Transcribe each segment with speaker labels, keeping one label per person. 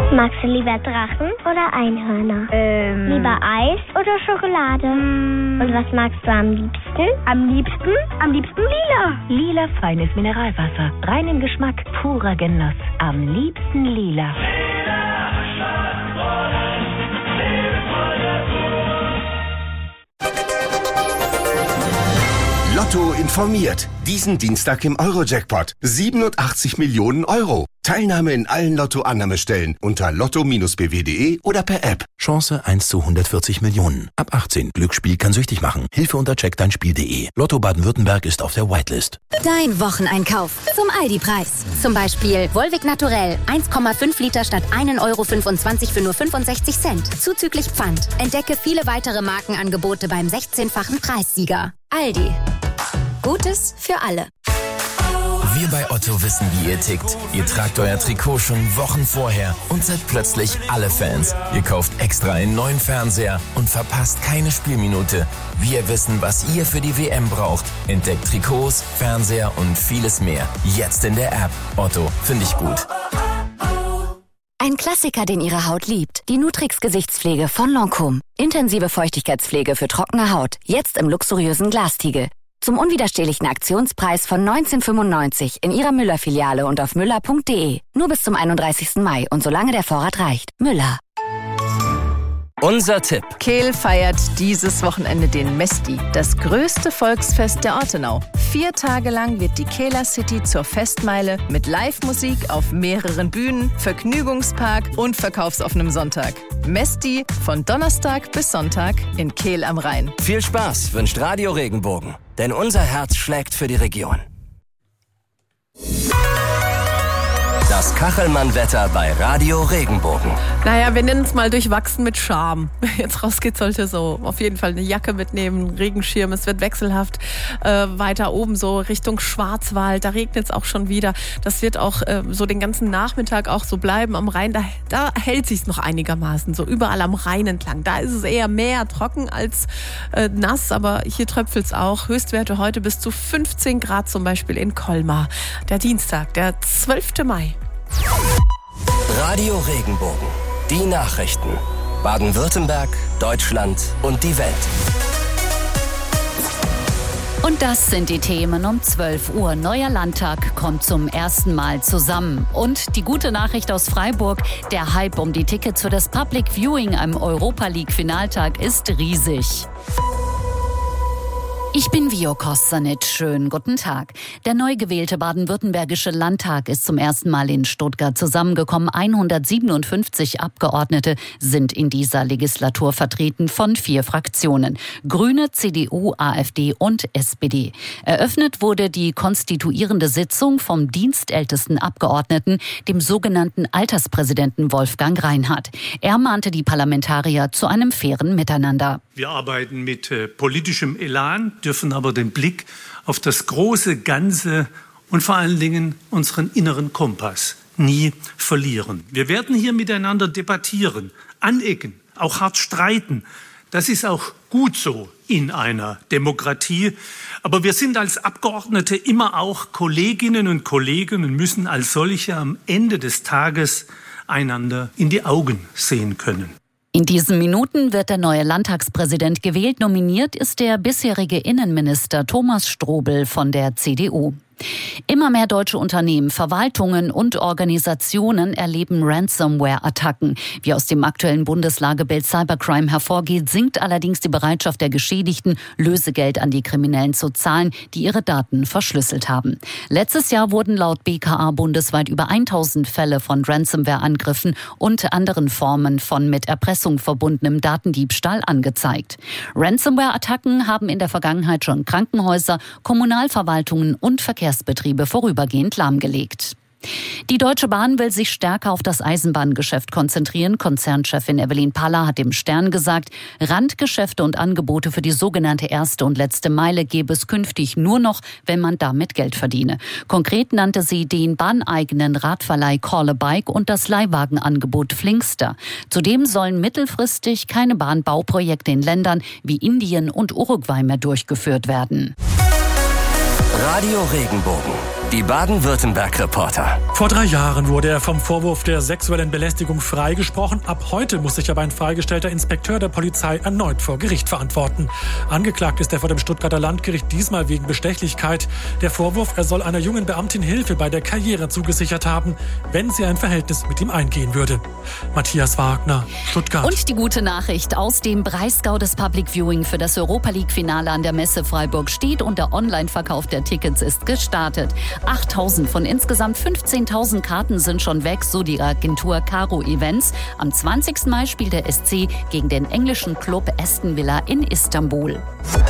Speaker 1: Magst du lieber Drachen oder Einhörner? Lieber Eis oder Schokolade? Und was magst du am liebsten? Am liebsten lila.
Speaker 2: Lila feines Mineralwasser. Reinen Geschmack, purer Genuss. Am liebsten lila.
Speaker 3: Lotto informiert. Diesen Dienstag im Euro-Jackpot. 87 Millionen Euro. Teilnahme in allen Lotto-Annahmestellen unter lotto-bw.de oder per App.
Speaker 4: Chance 1 zu 140 Millionen. Ab 18. Glücksspiel kann süchtig machen. Hilfe unter checkdeinspiel.de. Lotto Baden-Württemberg ist auf der Whitelist.
Speaker 5: Dein Wocheneinkauf zum Aldi-Preis. Zum Beispiel Volvic Naturell 1,5 Liter statt 1,25 Euro für nur 65 Cent. Zuzüglich Pfand. Entdecke viele weitere Markenangebote beim 16-fachen Preissieger. Aldi. Gutes für alle.
Speaker 6: Wir bei Otto wissen, wie ihr tickt. Ihr tragt euer Trikot schon Wochen vorher und seid plötzlich alle Fans. Ihr kauft extra einen neuen Fernseher und verpasst keine Spielminute. Wir wissen, was ihr für die WM braucht. Entdeckt Trikots, Fernseher und vieles mehr. Jetzt in der App. Otto, finde ich gut.
Speaker 5: Ein Klassiker, den Ihre Haut liebt. Die Nutrix Gesichtspflege von Lancôme. Intensive Feuchtigkeitspflege für trockene Haut. Jetzt im luxuriösen Glastiegel. Zum unwiderstehlichen Aktionspreis von 19,95 in Ihrer Müller-Filiale und auf müller.de. Nur bis zum 31. Mai und solange der Vorrat reicht. Müller.
Speaker 7: Unser Tipp.
Speaker 8: Kehl feiert dieses Wochenende den Mesti, das größte Volksfest der Ortenau. 4 Tage lang wird die Kehler City zur Festmeile mit Live-Musik auf mehreren Bühnen, Vergnügungspark und verkaufsoffenem Sonntag. Mesti von Donnerstag bis Sonntag in Kehl am Rhein.
Speaker 7: Viel Spaß wünscht Radio Regenbogen, denn unser Herz schlägt für die Region. Das Kachelmann-Wetter bei Radio Regenbogen.
Speaker 8: Naja, wir nennen es mal durchwachsen mit Charme. Wer jetzt rausgeht, sollte so auf jeden Fall eine Jacke mitnehmen, einen Regenschirm. Es wird wechselhaft. Weiter oben so Richtung Schwarzwald, da regnet es auch schon wieder. Das wird auch so den ganzen Nachmittag auch so bleiben am Rhein. Da hält sich's noch einigermaßen, so überall am Rhein entlang. Da ist es eher mehr trocken als nass, aber hier tröpfelt's auch. Höchstwerte heute bis zu 15 Grad zum Beispiel in Colmar. Der Dienstag, der 12. Mai.
Speaker 7: Radio Regenbogen. Die Nachrichten. Baden-Württemberg, Deutschland und die Welt.
Speaker 9: Und das sind die Themen um 12 Uhr. Neuer Landtag kommt zum ersten Mal zusammen. Und die gute Nachricht aus Freiburg, der Hype um die Tickets für das Public Viewing am Europa League Finaltag ist riesig. Ich bin Vio Kostanic. Schönen guten Tag. Der neu gewählte baden-württembergische Landtag ist zum ersten Mal in Stuttgart zusammengekommen. 157 Abgeordnete sind in dieser Legislatur vertreten von 4 Fraktionen. Grüne, CDU, AfD und SPD. Eröffnet wurde die konstituierende Sitzung vom dienstältesten Abgeordneten, dem sogenannten Alterspräsidenten Wolfgang Reinhardt. Er mahnte die Parlamentarier zu einem fairen Miteinander.
Speaker 10: Wir arbeiten mit politischem Elan, dürfen aber den Blick auf das große Ganze und vor allen Dingen unseren inneren Kompass nie verlieren. Wir werden hier miteinander debattieren, anecken, auch hart streiten. Das ist auch gut so in einer Demokratie. Aber wir sind als Abgeordnete immer auch Kolleginnen und Kollegen und müssen als solche am Ende des Tages einander in die Augen sehen können.
Speaker 9: In diesen Minuten wird der neue Landtagspräsident gewählt. Nominiert ist der bisherige Innenminister Thomas Strobel von der CDU. Immer mehr deutsche Unternehmen, Verwaltungen und Organisationen erleben Ransomware-Attacken. Wie aus dem aktuellen Bundeslagebild Cybercrime hervorgeht, sinkt allerdings die Bereitschaft der Geschädigten, Lösegeld an die Kriminellen zu zahlen, die ihre Daten verschlüsselt haben. Letztes Jahr wurden laut BKA bundesweit über 1000 Fälle von Ransomware-Angriffen und anderen Formen von mit Erpressung verbundenem Datendiebstahl angezeigt. Ransomware-Attacken haben in der Vergangenheit schon Krankenhäuser, Kommunalverwaltungen und Verkehrsbetriebe vorübergehend lahmgelegt. Die Deutsche Bahn will sich stärker auf das Eisenbahngeschäft konzentrieren. Konzernchefin Evelyn Paller hat dem Stern gesagt, Randgeschäfte und Angebote für die sogenannte erste und letzte Meile gäbe es künftig nur noch, wenn man damit Geld verdiene. Konkret nannte sie den bahneigenen Radverleih Call a Bike und das Leihwagenangebot Flinkster. Zudem sollen mittelfristig keine Bahnbauprojekte in Ländern wie Indien und Uruguay mehr durchgeführt werden.
Speaker 7: Radio Regenbogen. Die Baden-Württemberg-Reporter.
Speaker 11: Vor 3 Jahren wurde er vom Vorwurf der sexuellen Belästigung freigesprochen. Ab heute muss sich aber ein freigestellter Inspekteur der Polizei erneut vor Gericht verantworten. Angeklagt ist er vor dem Stuttgarter Landgericht, diesmal wegen Bestechlichkeit. Der Vorwurf, er soll einer jungen Beamtin Hilfe bei der Karriere zugesichert haben, wenn sie ein Verhältnis mit ihm eingehen würde. Matthias Wagner, Stuttgart.
Speaker 9: Und die gute Nachricht aus dem Breisgau: des Public Viewing für das Europa League-Finale an der Messe Freiburg steht und der Online-Verkauf der Tickets ist gestartet. 8.000 von insgesamt 15.000 Karten sind schon weg, so die Agentur Caro Events. Am 20. Mai spielt der SC gegen den englischen Club Aston Villa in Istanbul.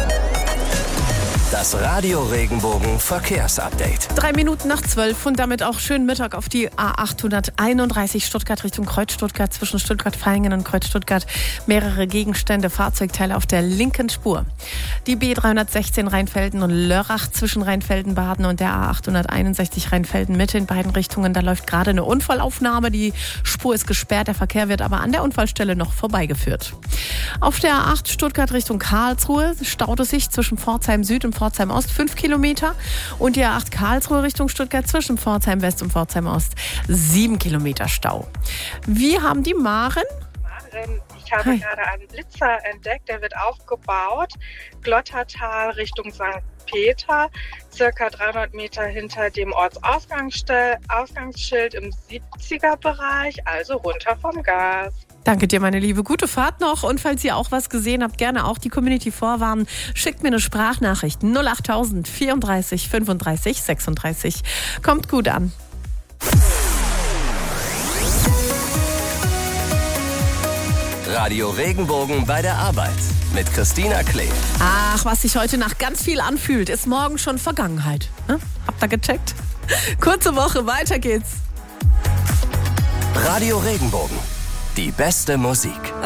Speaker 7: Das Radio Regenbogen Verkehrsupdate.
Speaker 8: 11:03 und damit auch schönen Mittag auf die A831 Stuttgart Richtung Kreuz-Stuttgart, zwischen Stuttgart-Vaihingen und Kreuz-Stuttgart. Mehrere Gegenstände, Fahrzeugteile auf der linken Spur. Die B316 Rheinfelden und Lörrach zwischen Rheinfelden-Baden und der A861 Rheinfelden-Mitte in beiden Richtungen. Da läuft gerade eine Unfallaufnahme. Die Spur ist gesperrt, der Verkehr wird aber an der Unfallstelle noch vorbeigeführt. Auf der A8 Stuttgart Richtung Karlsruhe staut es sich zwischen Pforzheim Süd und Pforzheim Ost 5 Kilometer und die A8 Karlsruhe Richtung Stuttgart zwischen Pforzheim West und Pforzheim Ost 7 Kilometer Stau. Wir haben die Maren.
Speaker 12: Ich habe gerade einen Blitzer entdeckt, der wird aufgebaut. Glottertal Richtung St. Peter, circa 300 Meter hinter dem Ortsausgangsschild im 70er-Bereich, also runter vom Gas.
Speaker 8: Danke dir, meine Liebe. Gute Fahrt noch. Und falls ihr auch was gesehen habt, gerne auch die Community vorwarnen. Schickt mir eine Sprachnachricht 08000 34 35 36. Kommt gut an.
Speaker 7: Radio Regenbogen bei der Arbeit mit Christina Klee.
Speaker 8: Ach, was sich heute nach ganz viel anfühlt, ist morgen schon Vergangenheit. Habt ihr gecheckt? Kurze Woche, weiter geht's.
Speaker 7: Radio Regenbogen. Die beste Musik.